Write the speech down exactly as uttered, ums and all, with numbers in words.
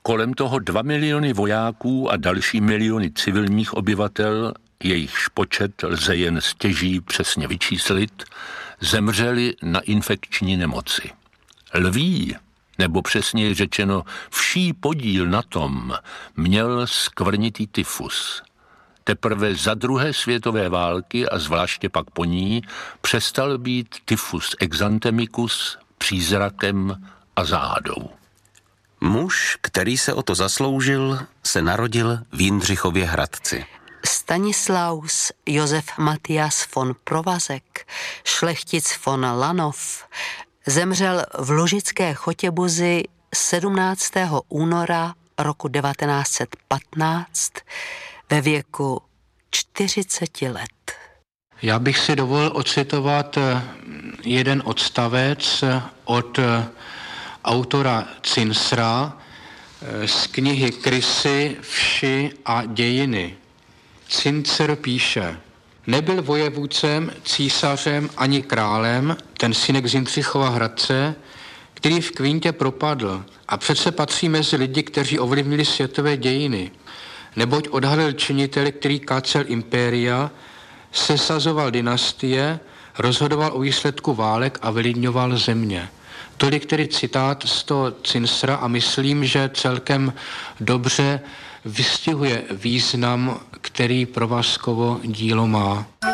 Kolem toho dva miliony vojáků a další miliony civilních obyvatel, jejichž počet lze jen stěží přesně vyčíslit, zemřeli na infekční nemoci. Lví, nebo přesněji řečeno vší podíl na tom, měl skvrnitý tyfus. Teprve za druhé světové války a zvláště pak po ní přestal být tyfus exanthemicus přízrakem a záhadou. Muž, který se o to zasloužil, se narodil v Jindřichově Hradci. Stanislaus Josef Matyas von Provazek, šlechtic von Lanov, zemřel v Lužické Chotěbuzi sedmnáctého února roku devatenáct set patnáct ve věku čtyřiceti let. Já bych si dovolil ocitovat jeden odstavec od autora Zinsera z knihy Krysy, vši a dějiny. Zinsser píše: Nebyl vojevůdcem, císařem ani králem ten synek z Jindřichova Hradce, který v Kvintě propadl, a přece patří mezi lidi, kteří ovlivnili světové dějiny, neboť odhalil činitele, který kácel impéria, sesazoval dynastie, rozhodoval o výsledku válek a vylidňoval země. Tolik tedy citát z toho Zinsera a myslím, že celkem dobře vystihuje význam, který Provazkovo dílo má.